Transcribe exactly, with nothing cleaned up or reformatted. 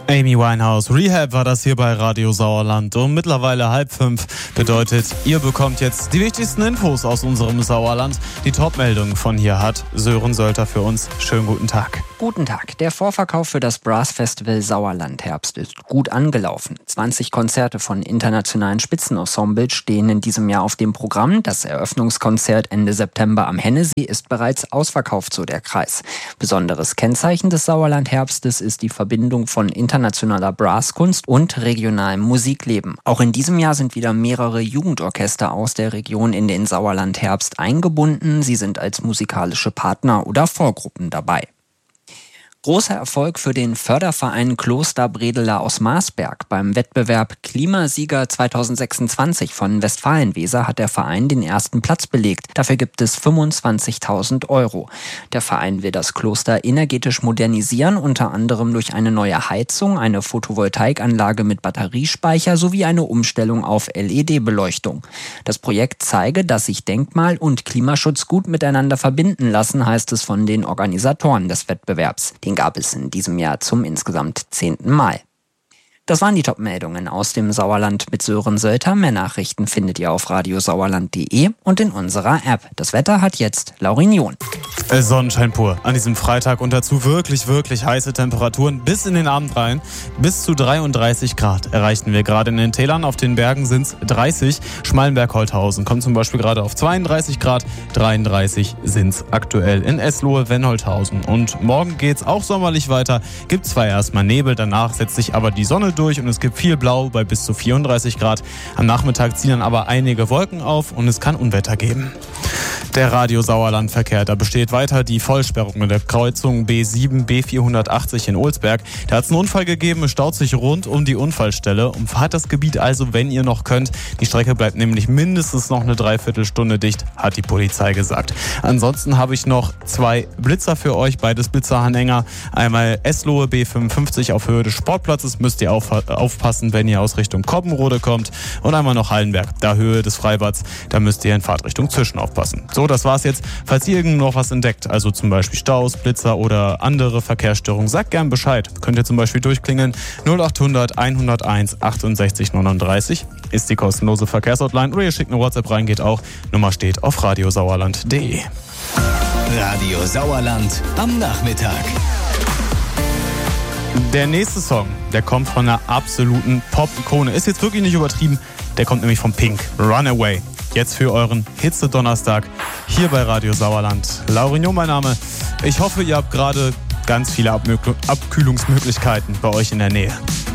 Amy Winehouse, Rehab war das hier bei Radio Sauerland. Um mittlerweile halb fünf bedeutet, ihr bekommt jetzt die wichtigsten Infos aus unserem Sauerland. Die Top-Meldung von hier hat Sören Sölter für uns. Schönen guten Tag. Guten Tag. Der Vorverkauf für das Brass Festival Sauerland Herbst ist gut angelaufen. zwanzig Konzerte von internationalen Spitzenensembles stehen in diesem Jahr auf dem Programm. Das Eröffnungskonzert Ende September am Hennesee ist bereits ausverkauft, so der Kreis. Besonderes Kennzeichen des Sauerland Herbstes ist die Verbindung von internationaler Brasskunst und regionalem Musikleben. Auch in diesem Jahr sind wieder mehrere Jugendorchester aus der Region in den Sauerland Herbst eingebunden. Sie sind als musikalische Partner oder Vorgruppen dabei. Großer Erfolg für den Förderverein Kloster Bredeler aus Marsberg. Beim Wettbewerb Klimasieger zweitausendsechsundzwanzig von Westfalenweser hat der Verein den ersten Platz belegt. Dafür gibt es fünfundzwanzigtausend Euro. Der Verein will das Kloster energetisch modernisieren, unter anderem durch eine neue Heizung, eine Photovoltaikanlage mit Batteriespeicher sowie eine Umstellung auf L E D-Beleuchtung. Das Projekt zeige, dass sich Denkmal und Klimaschutz gut miteinander verbinden lassen, heißt es von den Organisatoren des Wettbewerbs. Den gab es in diesem Jahr zum insgesamt zehnten Mal. Das waren die Top-Meldungen aus dem Sauerland mit Sören Sölter. Mehr Nachrichten findet ihr auf radiosauerland punkt de und in unserer App. Das Wetter hat jetzt Laurin John. Sonnenschein pur an diesem Freitag und dazu wirklich, wirklich heiße Temperaturen bis in den Abend rein. Bis zu dreiunddreißig Grad erreichten wir gerade in den Tälern. Auf den Bergen sind es dreißig. Schmallenberg-Holthausen kommt zum Beispiel gerade auf zweiunddreißig Grad. dreiunddreißig sind es aktuell in Eslohe-Wenholthausen. Und morgen geht's auch sommerlich weiter. Gibt zwar erstmal Nebel, danach setzt sich aber die Sonne durch und es gibt viel Blau bei bis zu vierunddreißig Grad. Am Nachmittag ziehen dann aber einige Wolken auf und es kann Unwetter geben. Der Radio-Sauerland-Verkehr, da besteht weiter die Vollsperrung in der Kreuzung B sieben B vierhundertachtzig in Olsberg. Da hat es einen Unfall gegeben, es staut sich rund um die Unfallstelle. Umfahrt das Gebiet also, wenn ihr noch könnt. Die Strecke bleibt nämlich mindestens noch eine Dreiviertelstunde dicht, hat die Polizei gesagt. Ansonsten habe ich noch zwei Blitzer für euch, beides Blitzeranhänger. Einmal Eslohe B fünfundfünfzig auf Höhe des Sportplatzes, müsst ihr auf, aufpassen, wenn ihr aus Richtung Koppenrode kommt. Und einmal noch Hallenberg, da Höhe des Freibads, da müsst ihr in Fahrtrichtung Zwischen aufpassen. So, das war's jetzt. Falls ihr irgend noch was entdeckt, also zum Beispiel Staus, Blitzer oder andere Verkehrsstörungen, sagt gern Bescheid. Könnt ihr zum Beispiel durchklingeln. null achthundert hunderteins achtundsechzig neununddreißig ist die kostenlose Verkehrshotline. Oder ihr schickt eine WhatsApp rein, geht auch. Nummer steht auf radiosauerland punkt de. Radio Sauerland am Nachmittag. Der nächste Song, der kommt von einer absoluten Pop-Ikone. Ist jetzt wirklich nicht übertrieben. Der kommt nämlich von Pink. Runaway. Jetzt für euren Hitze-Donnerstag hier bei Radio Sauerland. Laurin John, mein Name. Ich hoffe, ihr habt gerade ganz viele Abmö- Abkühlungsmöglichkeiten bei euch in der Nähe.